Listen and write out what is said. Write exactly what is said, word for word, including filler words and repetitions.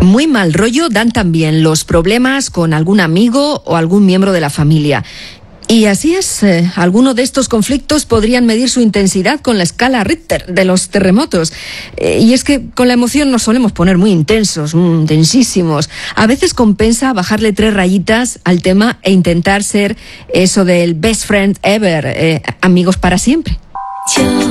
muy mal rollo dan también los problemas con algún amigo o algún miembro de la familia. Y así es, eh, algunos de estos conflictos podrían medir su intensidad con la escala Richter de los terremotos. Eh, y es que con la emoción nos solemos poner muy intensos, muy intensísimos. A veces compensa bajarle tres rayitas al tema e intentar ser eso del best friend ever, eh, amigos para siempre.